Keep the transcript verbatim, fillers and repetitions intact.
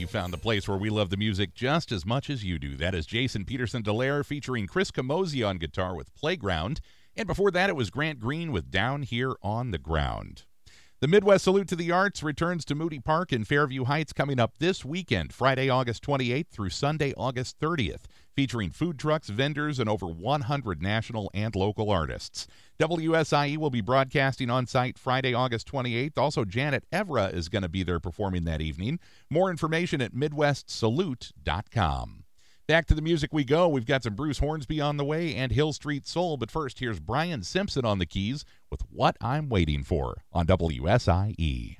found the place where we love the music just as much as you do. That is Jason Peterson Delaire featuring Chris Camozzi on guitar with Playground. And before that, it was Grant Green with Down Here on the Ground. The Midwest Salute to the Arts returns to Moody Park in Fairview Heights coming up this weekend, Friday, August twenty-eighth through Sunday, August thirtieth, featuring food trucks, vendors, and over one hundred national and local artists. W S I E will be broadcasting on site Friday, August twenty-eighth. Also, Janet Evra is going to be there performing that evening. More information at midwest salute dot com. Back to the music we go. We've got some Bruce Hornsby on the way and Hill Street Soul, but first, here's Brian Simpson on the keys with What I'm Waiting For on W S I E.